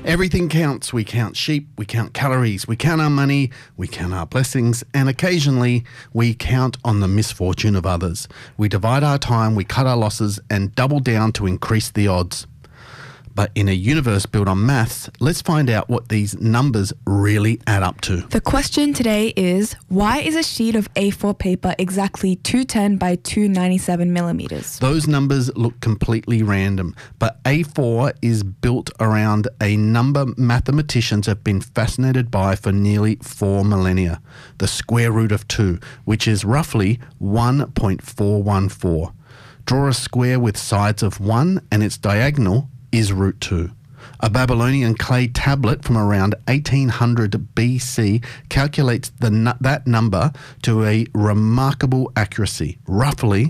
Everything counts. We count sheep, we count calories, we count our money, we count our blessings, and occasionally we count on the misfortune of others. We divide our time, we cut our losses, and double down to increase the odds. But in a universe built on maths, let's find out what these numbers really add up to. The question today is, why is a sheet of A4 paper exactly 210 by 297 millimeters? Those numbers look completely random, but A4 is built around a number mathematicians have been fascinated by for nearly 4 millennia, the square root of 2, which is roughly 1.414. Draw a square with sides of 1 and its diagonal is root 2. A Babylonian clay tablet from around 1800 BC calculates that number to a remarkable accuracy, roughly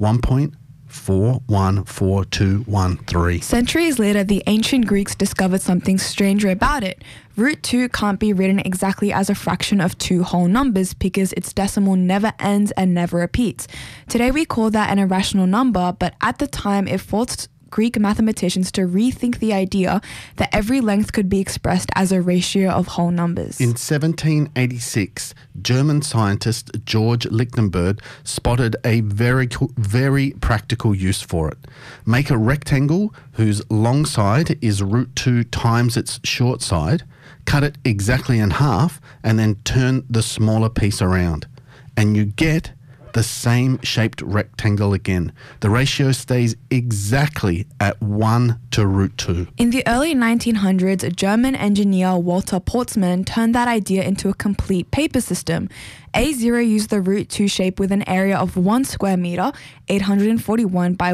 1.414213. Centuries later, the ancient Greeks discovered something stranger about it. Root 2 can't be written exactly as a fraction of two whole numbers because its decimal never ends and never repeats. Today we call that an irrational number, but at the time it forced Greek mathematicians to rethink the idea that every length could be expressed as a ratio of whole numbers. In 1786, German scientist George Lichtenberg spotted a very practical use for it. Make a rectangle whose long side is root 2 times its short side, cut it exactly in half, and then turn the smaller piece around. And you get the same shaped rectangle again. The ratio stays exactly at 1 to root 2. In the early 1900s, German engineer Walter Portzmann turned that idea into a complete paper system. A0 used the root 2 shape with an area of 1 square meter, 841 by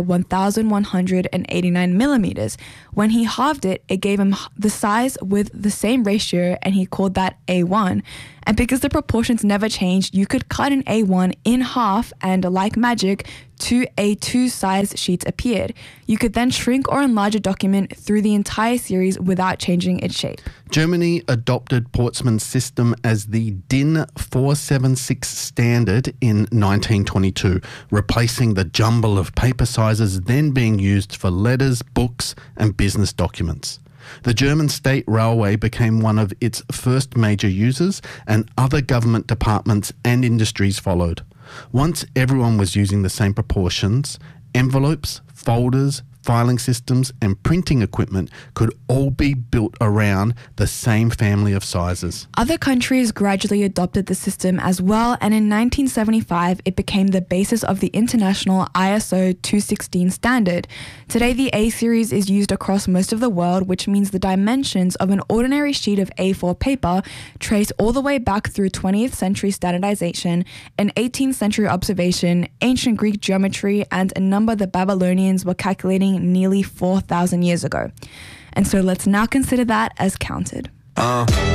1,189 millimeters. When he halved it, it gave him the size with the same ratio, and he called that A1. And because the proportions never changed, you could cut an A1 in half, and like magic, two A2 size sheets appeared. You could then shrink or enlarge a document through the entire series without changing its shape. Germany adopted Portzmann's system as the DIN 476 standard in 1922, replacing the jumble of paper sizes then being used for letters, books, and business documents. The German State Railway became one of its first major users, and other government departments and industries followed. Once everyone was using the same proportions, envelopes, folders, filing systems, and printing equipment could all be built around the same family of sizes. Other countries gradually adopted the system as well, and in 1975 it became the basis of the international ISO 216 standard. Today the A series is used across most of the world, which means the dimensions of an ordinary sheet of A4 paper trace all the way back through 20th century standardization, an 18th century observation, ancient Greek geometry, and a number the Babylonians were calculating nearly 4,000 years ago. And so let's now consider that as counted.